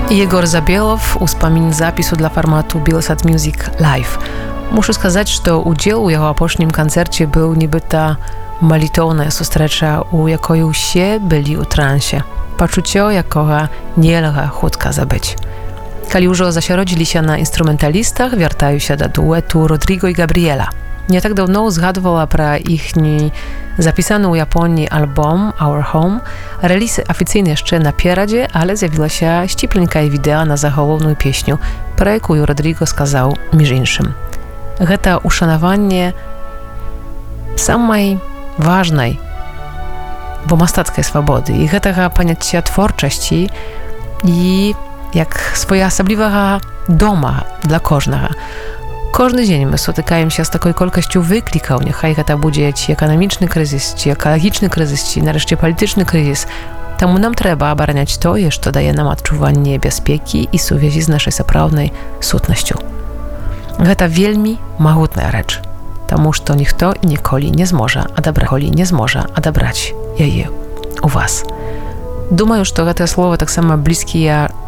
Егор Забелов успамін запісу для фармату Billsat Music Live. Muszę сказаць, што удзел у яго апошнім канцэрце быў нібыта малітоўная сустрэча, у якой усе былі ў трансе. Пачуццё, якога нельга хутка забыць. Калі ўжо засяродзіліся на інструменталістах, вяртаюся да дуэту Rodrigo i Gabriela. Nie tak dawno zgadywała pra ichni zapisany u Japonii album Our Home. Release oficjalnie jeszcze napierdzie, ale zjawiła się ścipleńka wideo na zachowaną pieśniu, pra jaką Rodrigo skazał między innym. Гэта uszanowanie samej ważnej, bo mastackiej swobody i гэтага pojęcia twórczości i jak swoja osobliwego doma dla każdego. Każdy dzień my spotykamy się z taką kolkością wyklikał, niechaj to będzie ci ekonomiczny kryzys, ci ekologiczny kryzys, ci nareszcie polityczny kryzys. Temu nam trzeba obraniać to, co daje nam odczuwanie bezpieki i suwiezi z naszej saprawnej sutnością. To wielmi mahutna rzecz, тому что никто николи не зможа отобрать ее у вас. Думаю, что это слово так само близкие